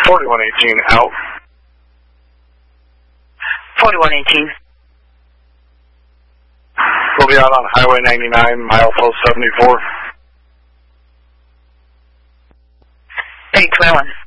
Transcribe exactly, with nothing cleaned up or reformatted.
forty-one eighteen out. forty-one eighteen. We'll be out on Highway ninety-nine, mile post seventy-four. eight twenty-one.